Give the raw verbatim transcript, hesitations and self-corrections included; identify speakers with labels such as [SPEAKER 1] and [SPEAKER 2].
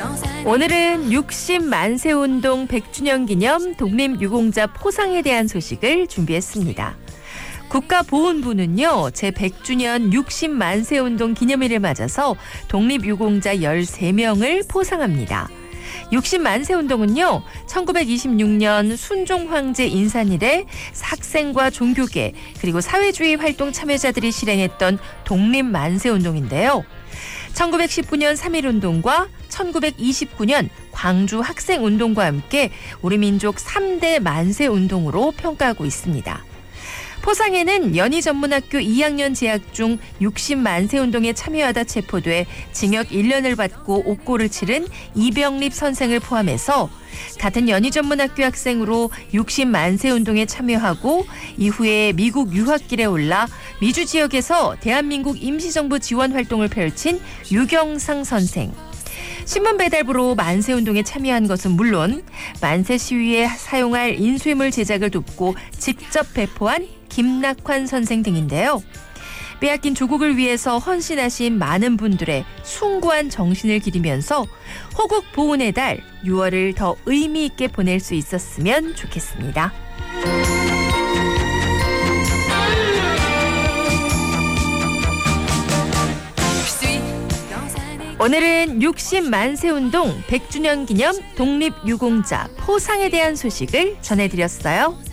[SPEAKER 1] 오늘은 육십 만세 운동 백 주년 기념 독립유공자 포상에 대한 소식을 준비했습니다. 국가보훈부는요, 제백 주년 육십 만세 운동 기념일을 맞아서 독립유공자 열세 명을 포상합니다. 육십 만세 운동은요, 천구백이십육 년 순종 황제 인산 이래 학생과 종교계 그리고 사회주의 활동 참여자들이 실행했던 독립 만세 운동인데요. 천구백십구 년 삼일 운동과 천구백이십구 년 광주 학생 운동과 함께 우리 민족 삼 대 만세 운동으로 평가하고 있습니다. 포상에는 연희전문학교 이 학년 재학 중 육십 만세 운동에 참여하다 체포돼 징역 일 년을 받고 옥고를 치른 이병립 선생을 포함해서 같은 연희전문학교 학생으로 육십 만세 운동에 참여하고 이후에 미국 유학길에 올라 미주 지역에서 대한민국 임시정부 지원 활동을 펼친 유경상 선생, 신문 배달부로 만세운동에 참여한 것은 물론 만세 시위에 사용할 인쇄물 제작을 돕고 직접 배포한 김낙환 선생 등인데요. 빼앗긴 조국을 위해서 헌신하신 많은 분들의 숭고한 정신을 기리면서 호국 보훈의 달 유월을 더 의미 있게 보낼 수 있었으면 좋겠습니다. 오늘은 육십 만세 운동 백 주년 기념 독립유공자 포상에 대한 소식을 전해드렸어요.